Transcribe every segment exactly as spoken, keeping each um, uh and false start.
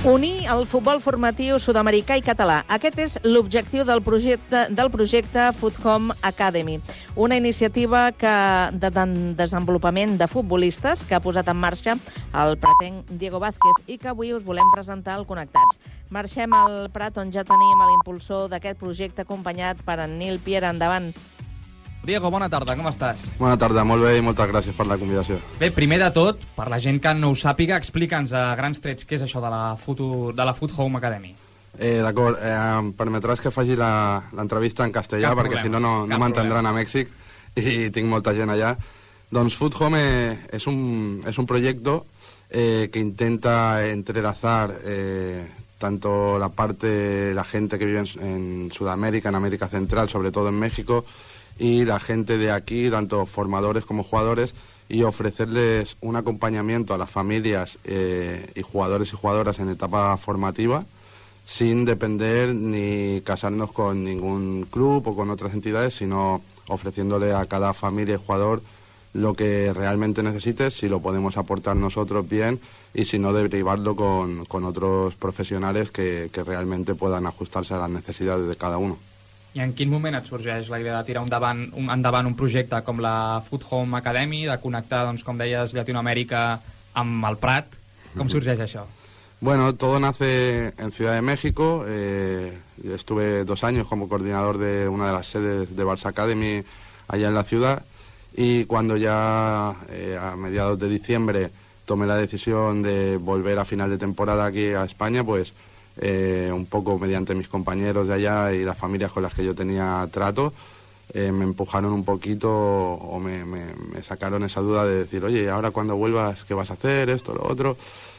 Unir el futbol formatiu sud-americà i català. Aquest és l'objectiu del projecte del projecte Foot Home Academy, una iniciativa que de desenvolupament de futbolistes que ha posat en marxa el pretenc Diego Vázquez i que avui us volem presentar al Connectats. Marxem al Prat, on ja tenim l'impulsor d'aquest projecte acompanyat per en Nil Piera. Endavant. Diego, bona tarda, com estàs? Bona tarda, molt bé i moltes gràcies per la convidació. Bé, primer de tot, per la gent que no ho sàpiga, explica'ns a grans trets què és això de la Foot, de la Foot Home Academy. Eh, D'acord, eh, em permetràs que faci l'entrevista en castellà, Cap perquè problema, si no, no, no m'entendran a Mèxic i tinc molta gent allà. Doncs Foot Home es un, es un proyecto eh, que intenta entrelazar eh, tanto la parte, la gente que vive en, en Sudamérica, en América Central, sobre todo en México, y la gente de aquí, tanto formadores como jugadores, y ofrecerles un acompañamiento a las familias eh, y jugadores y jugadoras en etapa formativa, sin depender ni casarnos con ningún club o con otras entidades, sino ofreciéndole a cada familia y jugador lo que realmente necesite, si lo podemos aportar nosotros bien, y si no, derivarlo con, con otros profesionales que, que realmente puedan ajustarse a las necesidades de cada uno. I en quin moment et sorgeix la idea de tirar endavant un, endavant un projecte com la Foot Home Academy, de connectar, doncs, com deies, Llatinoamèrica amb el Prat? Com sorgeix això? Bueno, todo nace en Ciudad de México. Eh, estuve dos años como coordinador de una de las sedes de Barça Academy allá en la ciudad, y cuando ya eh, a mediados de diciembre tomé la decisión de volver a final de temporada aquí a España, pues Eh, un poco mediante mis compañeros de allá y las familias con las que yo tenía trato, eh, me empujaron un poquito o me, me, me sacaron esa duda de decir, oye, ahora cuando vuelvas, ¿qué vas a hacer? Esto, lo otro.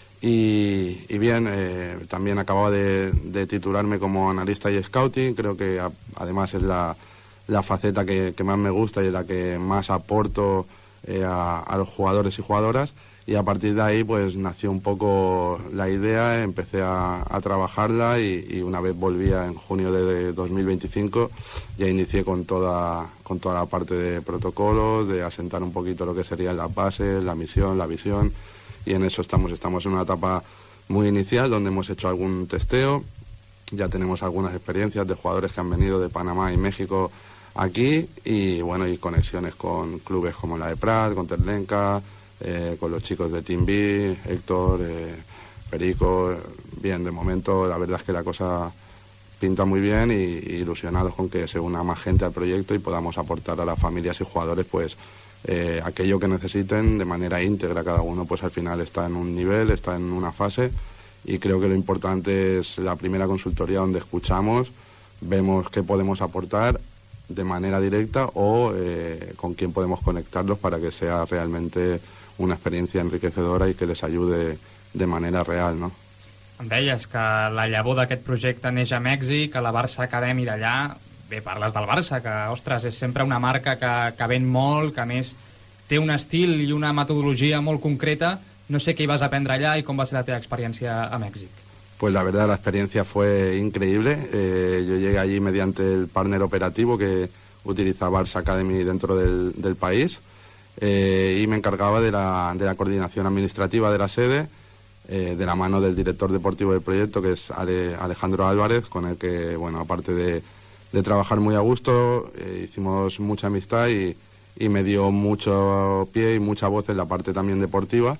Y, y bien, eh, también acababa de, de titularme como analista y scouting. Creo que a, además es la, la faceta que, que más me gusta y en la que más aporto eh, a, a los jugadores y jugadoras. Y a partir de ahí pues nació un poco la idea, empecé a, a trabajarla y, y una vez volvía en junio de dos mil veinticinco ya inicié con toda, con toda la parte de protocolos, de asentar un poquito lo que serían las bases, la misión, la visión, y en eso estamos, estamos en una etapa muy inicial donde hemos hecho algún testeo, ya tenemos algunas experiencias de jugadores que han venido de Panamá y México aquí, y bueno, y conexiones con clubes como la de Prat, con Terlenca, Eh, con los chicos de Team B, Héctor, eh, Perico. Bien, de momento la verdad es que la cosa pinta muy bien, y, y ilusionados con que se una más gente al proyecto y podamos aportar a las familias y jugadores pues eh, aquello que necesiten de manera íntegra. Cada uno pues al final está en un nivel, está en una fase, y creo que lo importante es la primera consultoría donde escuchamos, vemos qué podemos aportar de manera directa o eh, con quién podemos conectarlos para que sea realmente una experiencia enriquecedora y que les ayude de manera real, no? Em deies que la llavor d'aquest projecte neix a Mèxic, que la Barça Academy d'allà, bé, parles del Barça, que, ostres, és sempre una marca que, que ven molt, que a més té un estil i una metodologia molt concreta. No sé què hi vas aprendre allà i com va ser la teva experiència a Mèxic. Pues la verdad la experiencia fue increíble. Eh, yo llegué allí mediante el partner operativo que utiliza Barça Academy dentro del, del país, eh, y me encargaba de la, de la coordinación administrativa de la sede, eh, de la mano del director deportivo del proyecto, que es Ale, Alejandro Álvarez, con el que, bueno, aparte de, de trabajar muy a gusto, eh, hicimos mucha amistad y, y me dio mucho pie y mucha voz en la parte también deportiva.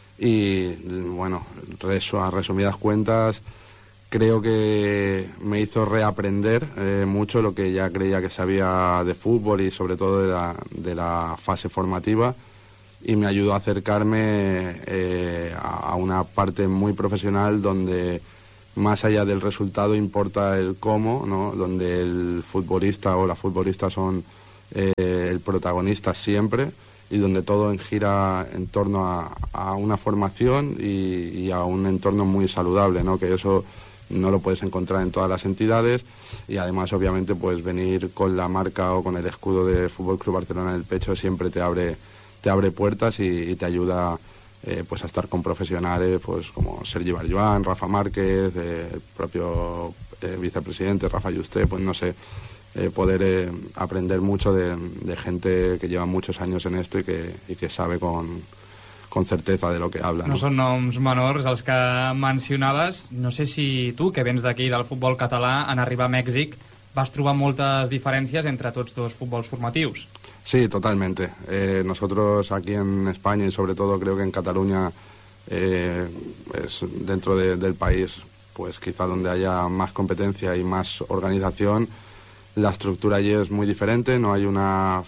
Y bueno, resu a resumidas cuentas, creo que me hizo reaprender eh, mucho lo que ya creía que sabía de fútbol y sobre todo de la, de la fase formativa, y me ayudó a acercarme eh, a, a una parte muy profesional donde más allá del resultado importa el cómo, ¿no? Donde el futbolista o la futbolista son eh, el protagonista siempre, y donde todo gira en torno a, a una formación y, y a un entorno muy saludable, ¿no? Que eso no lo puedes encontrar en todas las entidades, y además obviamente pues venir con la marca o con el escudo de Fútbol Club Barcelona en el pecho siempre te abre te abre puertas y, y te ayuda eh, pues a estar con profesionales pues como Sergi Barjuan, Rafa Márquez, eh, el propio eh, vicepresidente Rafa Juste, pues no sé, Eh, poder eh, aprender mucho de, de gente que lleva muchos años en esto y que, y que sabe con, con certeza de lo que habla. No, no són noms menors els que mencionaves. No sé si tu, que vens d'aquí del futbol català, en arribar a Mèxic vas trobar moltes diferències entre tots dos futbols formatius. Sí, totalmente. Eh, nosotros aquí en España y sobre todo creo que en Cataluña eh, es dentro de, del país, pues quizá donde haya más competencia y más organización. La estructura allí es muy diferente, no hay una,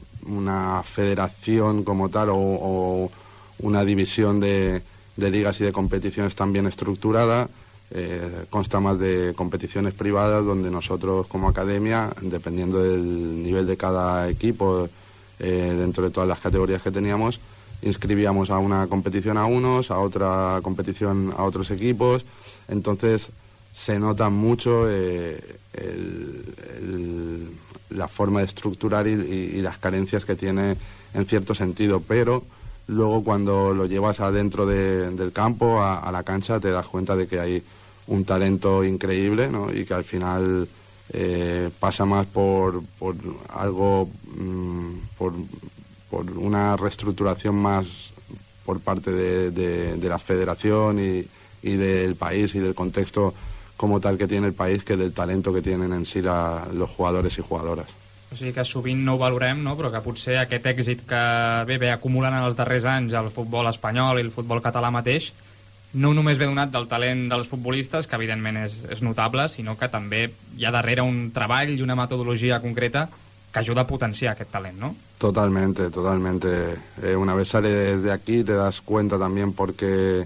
una federación como tal o, o una división de, de ligas y de competiciones tan bien estructurada. Eh, consta más de competiciones privadas donde nosotros como academia, dependiendo del nivel de cada equipo, eh, dentro de todas las categorías que teníamos, inscribíamos a una competición a unos, a otra competición a otros equipos. Entonces se nota mucho eh, el, el, la forma de estructurar y, y, y las carencias que tiene en cierto sentido, pero luego cuando lo llevas adentro de, del campo, a, a la cancha, te das cuenta de que hay un talento increíble, ¿no? Y que al final eh, pasa más por, por algo, mmm, por, por una reestructuración más por parte de, de, de la federación y, y del país y del contexto como tal que tiene el país, que del talento que tienen en sí la, los jugadores y jugadoras. O sigui que sovint no ho valorem, no? Però que potser aquest èxit que bé, bé acumulen en els darrers anys el futbol espanyol i el futbol català mateix no només ve donat del talent dels futbolistes, que evidentment és, és notable, sinó que també hi ha darrere un treball i una metodologia concreta que ajuda a potenciar aquest talent, ¿no? Totalmente, totalmente. Eh, una vez sales de aquí te das cuenta también porque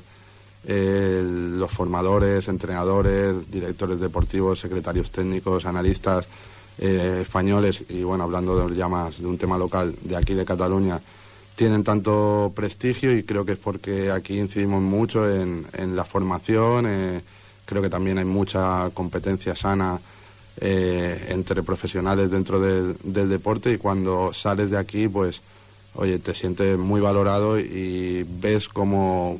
eh, los formadores, entrenadores, directores deportivos, secretarios técnicos, analistas eh, españoles, y bueno, hablando de, ya más de un tema local de aquí de Cataluña, tienen tanto prestigio, y creo que es porque aquí incidimos mucho en, en la formación. Eh, creo que también hay mucha competencia sana eh, entre profesionales dentro del, del deporte, y cuando sales de aquí, pues, oye, te sientes muy valorado y ves como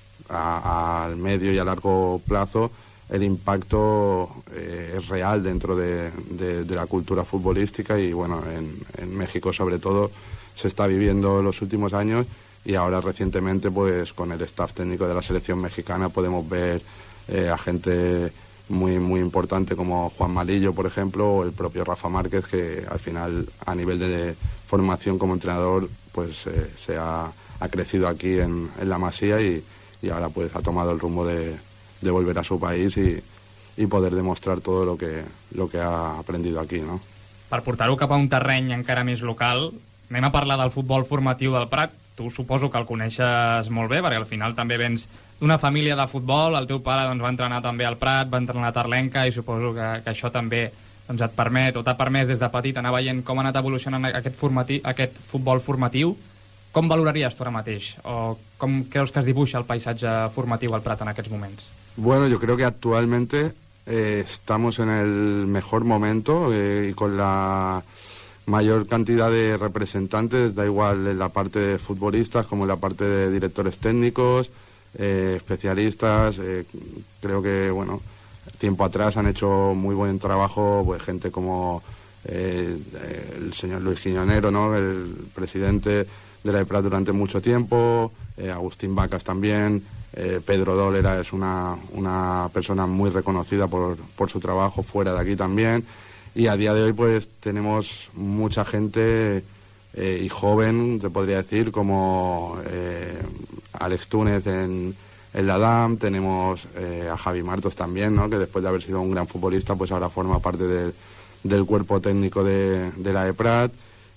al medio y a largo plazo el impacto eh, es real dentro de, de, de la cultura futbolística, y bueno, en, en México sobre todo se está viviendo los últimos años, y ahora recientemente pues con el staff técnico de la selección mexicana podemos ver eh, a gente muy muy importante como Juan Malillo, por ejemplo, o el propio Rafa Márquez, que al final a nivel de formación como entrenador pues eh, se ha, ha crecido aquí en, en la Masía, y, y ahora pues ha tomado el rumbo de, de volver a su país y, y poder demostrar todo lo que, lo que ha aprendido aquí, ¿no? Per portar-ho cap a un terreny encara més local, anem a parlar del futbol formatiu del Prat. Tu suposo que el coneixes molt bé, perquè al final també vens d'una família de futbol, el teu pare doncs, va entrenar també al Prat, va entrenar a Terlenca, i suposo que, que això també doncs, et permet, o t'ha permès des de petit anar veient com ha anat evolucionant aquest, formati, aquest futbol formatiu. Com valoraries tu ara mateix? O com creus que es dibuixa el paisatge formatiu al Prat en aquests moments? Bueno, yo creo que actualmente eh, estamos en el mejor momento eh, y con la mayor cantidad de representantes, da igual en la parte de futbolistas como en la parte de directores técnicos, eh, especialistas. Eh, creo que, bueno, tiempo atrás han hecho muy buen trabajo pues gente como eh, el señor Luis Quiñonero, ¿no?, el presidente de la E P R A durante mucho tiempo, eh, Agustín Vacas también, eh, Pedro Dólera es una, una persona muy reconocida por, por su trabajo fuera de aquí también. Y a día de hoy pues tenemos mucha gente eh, y joven, te podría decir, como eh, Alex Túnez en, en la D A M, tenemos eh, a Javi Martos también, ¿no?, que después de haber sido un gran futbolista pues ahora forma parte de, del cuerpo técnico de, de la E P R A.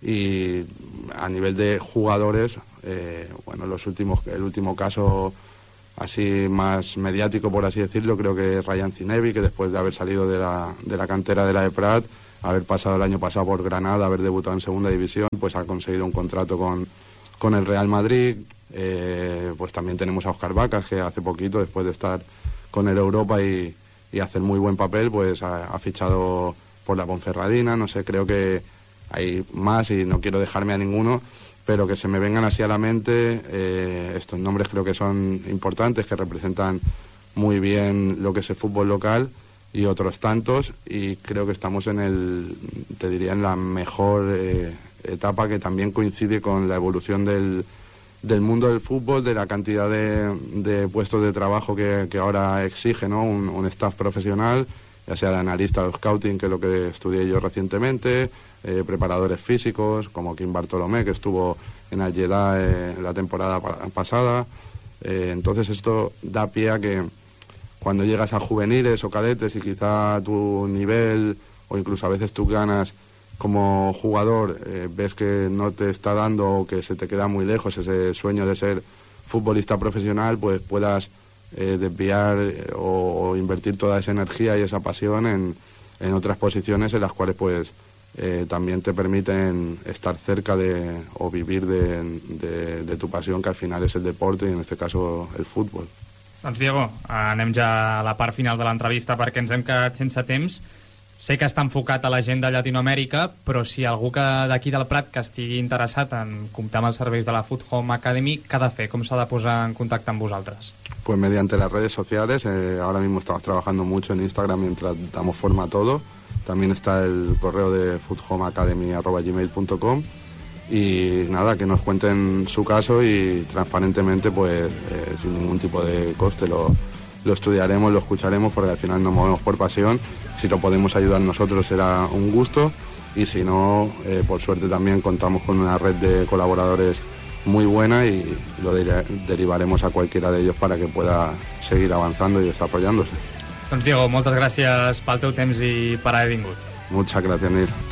Y a nivel de jugadores, eh, bueno, los últimos, el último caso así más mediático, por así decirlo, creo que es Ryan Zinebi, que después de haber salido de la, de la cantera de la E P R A, haber pasado el año pasado por Granada, haber debutado en segunda división, pues ha conseguido un contrato con, con el Real Madrid. Eh, pues también tenemos a Óscar Vacas, que hace poquito, después de estar con el Europa y, y hacer muy buen papel, pues ha, ha fichado por la Ponferradina. No sé, creo que hay más y no quiero dejarme a ninguno, pero que se me vengan así a la mente eh, estos nombres creo que son importantes, que representan muy bien lo que es el fútbol local y otros tantos, y creo que estamos en el, te diría, en la mejor eh, etapa, que también coincide con la evolución del, del mundo del fútbol, de la cantidad de, de puestos de trabajo que, que ahora exige, ¿no? un, un staff profesional, ya sea de analista o scouting, que es lo que estudié yo recientemente, eh, preparadores físicos, como Kim Bartolomé, que estuvo en Al Jeddah eh, la temporada pa pasada. Eh, entonces esto da pie a que cuando llegas a juveniles o cadetes y quizá tu nivel o incluso a veces tus ganas como jugador eh, ves que no te está dando o que se te queda muy lejos ese sueño de ser futbolista profesional, pues puedas eh, desviar eh, o, o invertir toda esa energía y esa pasión en, en otras posiciones en las cuales pues eh, también te permiten estar cerca de o vivir de, de, de tu pasión, que al final es el deporte y en este caso el fútbol. Doncs Diego, anem ja a la part final de l'entrevista perquè ens hem quedat sense temps. Sé que està enfocat a la gent de Llatinoamèrica, però si algú que d'aquí del Prat que estigui interessat en comptar amb els serveis de la Foot Home Academy, què ha de fer? Com s'ha de posar en contacte amb vosaltres? Pues mediante las redes sociales, eh, ahora mismo estamos trabajando mucho en Instagram mientras damos forma a todo. También está el correo de foothomeacademy arroba gmail punto com y nada, que nos cuenten su caso y transparentemente, pues eh, sin ningún tipo de coste lo, lo estudiaremos, lo escucharemos, porque al final nos movemos por pasión. Si lo podemos ayudar nosotros será un gusto y si no, eh, por suerte también contamos con una red de colaboradores muy buena y lo de derivaremos a cualquiera de ellos para que pueda seguir avanzando y desarrollándose. Doncs Diego, moltes gràcies pel teu temps i per haver vingut. Muchas gracias, Nil.